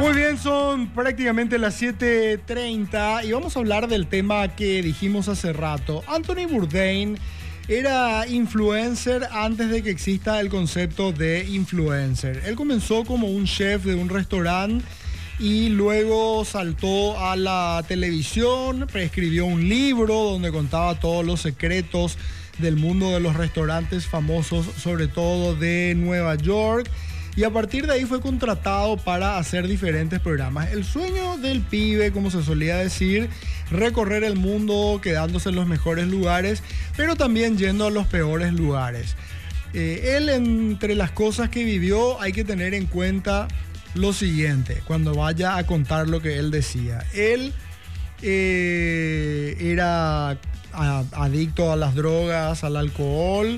Muy bien, son prácticamente las 7:30 y vamos a hablar del tema que dijimos hace rato. Anthony Bourdain era influencer antes de que exista el concepto de influencer. Él comenzó como un chef de un restaurante y luego saltó a la televisión, escribió un libro donde contaba todos los secretos del mundo de los restaurantes famosos, sobre todo de Nueva York. Y a partir de ahí fue contratado para hacer diferentes programas. El sueño del pibe, como se solía decir, recorrer el mundo quedándose en los mejores lugares, pero también yendo a los peores lugares. Él, entre las cosas que vivió, hay que tener en cuenta lo siguiente, cuando vaya a contar lo que él decía. Él era adicto a las drogas, al alcohol,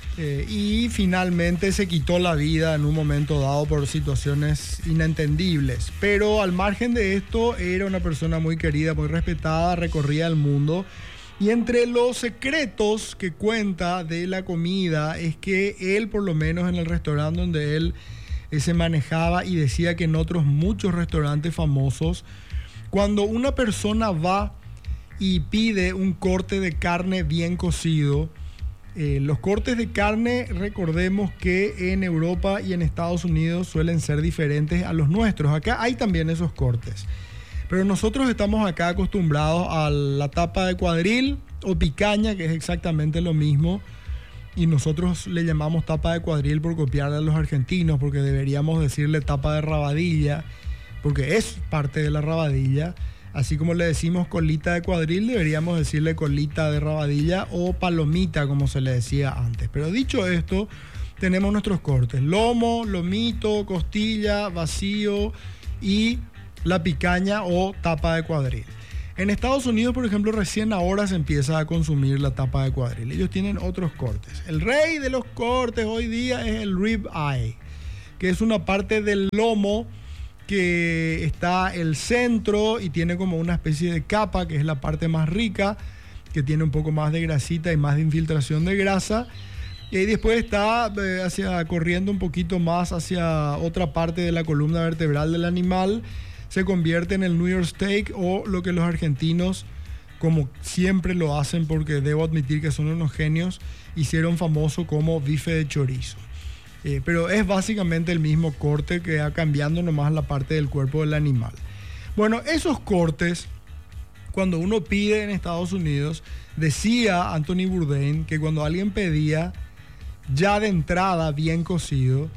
y finalmente se quitó la vida en un momento dado por situaciones inentendibles. Pero al margen de esto, era una persona muy querida, muy respetada, recorría el mundo. Y entre los secretos que cuenta de la comida es que él, por lo menos en el restaurante donde él se manejaba, y decía que en otros muchos restaurantes famosos, cuando una persona va y pide un corte de carne bien cocido, los cortes de carne, recordemos que en Europa y en Estados Unidos suelen ser diferentes a los nuestros. Acá hay también esos cortes, pero nosotros estamos acá acostumbrados a la tapa de cuadril o picaña, que es exactamente lo mismo, y nosotros le llamamos tapa de cuadril por copiarle a los argentinos, porque deberíamos decirle tapa de rabadilla, porque es parte de la rabadilla. Así como le decimos colita de cuadril, deberíamos decirle colita de rabadilla o palomita, como se le decía antes. Pero dicho esto, tenemos nuestros cortes: lomo, lomito, costilla, vacío y la picaña o tapa de cuadril. En Estados Unidos, por ejemplo, recién ahora se empieza a consumir la tapa de cuadril. Ellos tienen otros cortes. El rey de los cortes hoy día es el rib eye, que es una parte del lomo que está el centro y tiene como una especie de capa, que es la parte más rica, que tiene un poco más de grasita y más de infiltración de grasa. Y después está corriendo un poquito más hacia otra parte de la columna vertebral del animal. Se convierte en el New York Steak, o lo que los argentinos, como siempre lo hacen, porque debo admitir que son unos genios, hicieron famoso como bife de chorizo. Pero es básicamente el mismo corte, que va cambiando nomás la parte del cuerpo del animal. Bueno, esos cortes, cuando uno pide en Estados Unidos, decía Anthony Bourdain que cuando alguien pedía ya de entrada bien cocido,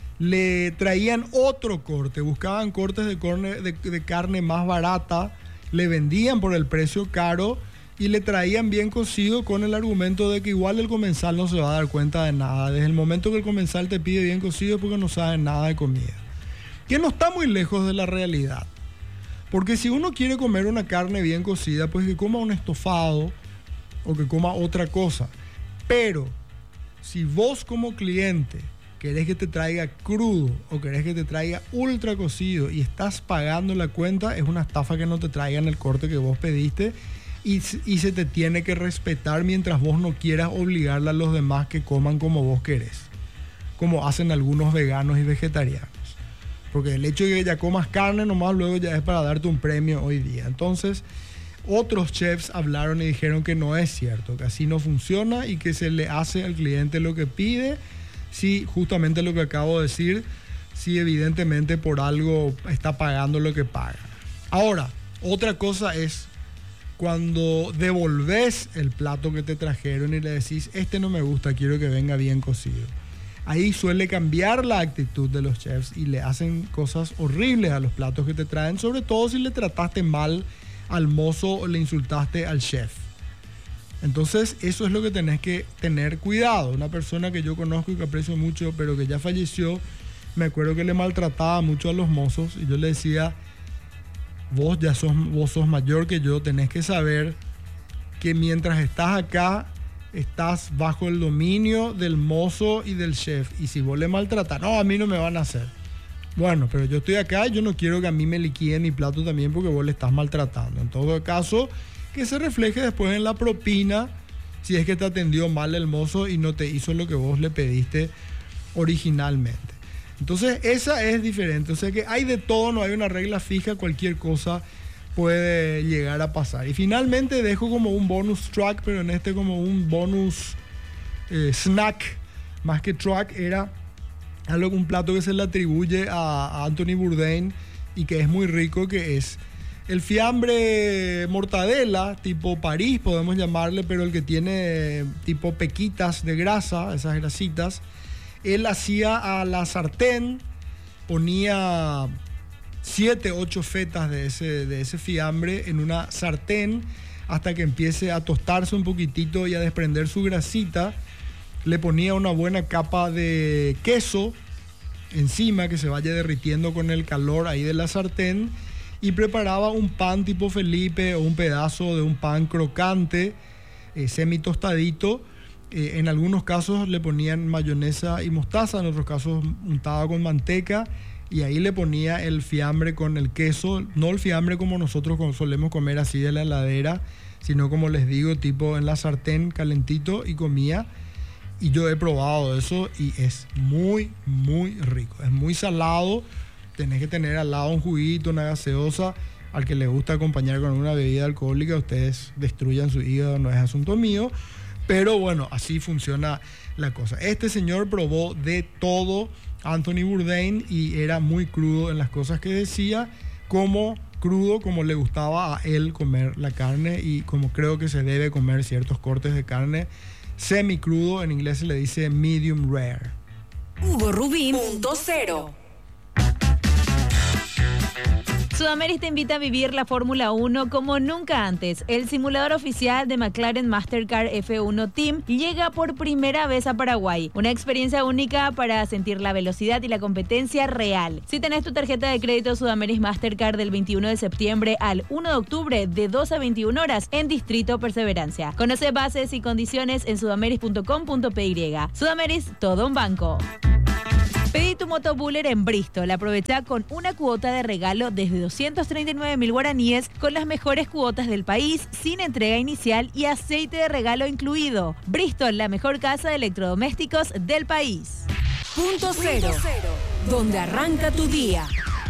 le traían otro corte, buscaban cortes de carne más barata, le vendían por el precio caro y le traían bien cocido, con el argumento de que igual el comensal no se va a dar cuenta de nada. Desde el momento que el comensal te pide bien cocido es porque no sabe nada de comida. Que no está muy lejos de la realidad. Porque si uno quiere comer una carne bien cocida, pues que coma un estofado o que coma otra cosa. Pero si vos como cliente querés que te traiga crudo o querés que te traiga ultra cocido y estás pagando la cuenta, es una estafa que no te traigan el corte que vos pediste. Y se te tiene que respetar mientras vos no quieras obligarle a los demás que coman como vos querés, como hacen algunos veganos y vegetarianos. Porque el hecho de que ya comas carne nomás luego ya es para darte un premio hoy día. Entonces, otros chefs hablaron y dijeron que no es cierto, que así no funciona y que se le hace al cliente lo que pide. Sí, justamente lo que acabo de decir, sí, evidentemente por algo está pagando lo que paga. Ahora, otra cosa es cuando devolves el plato que te trajeron y le decís, este no me gusta, quiero que venga bien cocido. Ahí suele cambiar la actitud de los chefs y le hacen cosas horribles a los platos que te traen, sobre todo si le trataste mal al mozo o le insultaste al chef. Entonces eso es lo que tenés que tener cuidado. Una persona que yo conozco y que aprecio mucho, pero que ya falleció, me acuerdo que le maltrataba mucho a los mozos y yo le decía, vos sos mayor que yo, tenés que saber que mientras estás acá, estás bajo el dominio del mozo y del chef. Y si vos le maltratás, no, a mí no me van a hacer. Bueno, pero yo estoy acá y yo no quiero que a mí me liquiden mi plato también porque vos le estás maltratando. En todo caso, que se refleje después en la propina, si es que te atendió mal el mozo y no te hizo lo que vos le pediste originalmente. Entonces esa es diferente, o sea que hay de todo, no hay una regla fija, cualquier cosa puede llegar a pasar. Y finalmente dejo como un bonus track, pero en este como un bonus snack, más que track, era un plato que se le atribuye a Anthony Bourdain y que es muy rico, que es el fiambre mortadela, tipo París podemos llamarle, pero el que tiene tipo pequitas de grasa, esas grasitas. Él hacía a la sartén, ponía 7, 8 fetas de ese fiambre en una sartén hasta que empiece a tostarse un poquitito y a desprender su grasita. Le ponía una buena capa de queso encima que se vaya derritiendo con el calor ahí de la sartén y preparaba un pan tipo Felipe o un pedazo de un pan crocante, semi tostadito. En algunos casos le ponían mayonesa y mostaza, en otros casos untaba con manteca y ahí le ponía el fiambre con el queso, no el fiambre como nosotros solemos comer así de la heladera, sino como les digo, tipo en la sartén calentito y comía. Y yo he probado eso y es muy, muy rico. Es muy salado. Tenés que tener al lado un juguito, una gaseosa. Al que le gusta acompañar con una bebida alcohólica, ustedes destruyan su hígado, no es asunto mío. Pero bueno, así funciona la cosa. Este señor probó de todo, Anthony Bourdain, y era muy crudo en las cosas que decía, como crudo, como le gustaba a él comer la carne y como creo que se debe comer ciertos cortes de carne. Semi crudo, en inglés se le dice medium rare. Hugo Rubín, punto cero. Sudameris te invita a vivir la Fórmula 1 como nunca antes. El simulador oficial de McLaren Mastercar F1 Team llega por primera vez a Paraguay. Una experiencia única para sentir la velocidad y la competencia real. Si tenés tu tarjeta de crédito Sudameris Mastercar del 21 de septiembre al 1 de octubre de 12 a 21 horas en Distrito Perseverancia. Conoce bases y condiciones en sudameris.com.py. Sudameris, todo un banco. Pedí tu motobuller en Bristol. Aprovecha con una cuota de regalo desde 239.000 guaraníes con las mejores cuotas del país, sin entrega inicial y aceite de regalo incluido. Bristol, la mejor casa de electrodomésticos del país. Punto cero, donde arranca tu día.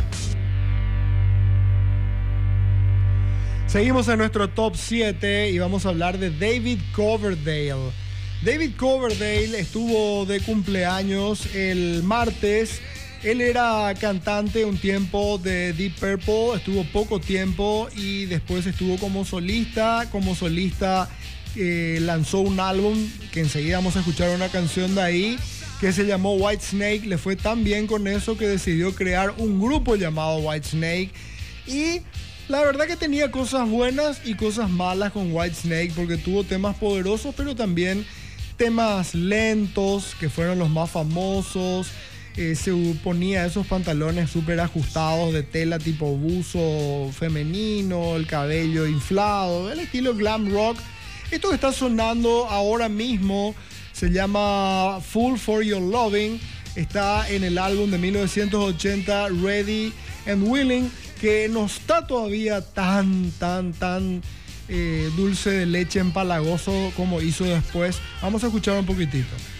Seguimos en nuestro top 7 y vamos a hablar de David Coverdale. David Coverdale estuvo de cumpleaños el martes. Él era cantante un tiempo de Deep Purple, estuvo poco tiempo y después estuvo como solista. Como solista lanzó un álbum que enseguida vamos a escuchar una canción de ahí que se llamó Whitesnake. Le fue tan bien con eso que decidió crear un grupo llamado Whitesnake. Y la verdad que tenía cosas buenas y cosas malas con Whitesnake porque tuvo temas poderosos, pero también temas lentos que fueron los más famosos. Se ponía esos pantalones súper ajustados de tela tipo buzo femenino, el cabello inflado, el estilo glam rock. Esto que está sonando ahora mismo se llama Fool for Your Loving. Está en el álbum de 1980 Ready and Willing, que no está todavía tan dulce de leche empalagoso como hizo después. Vamos a escuchar un poquitito.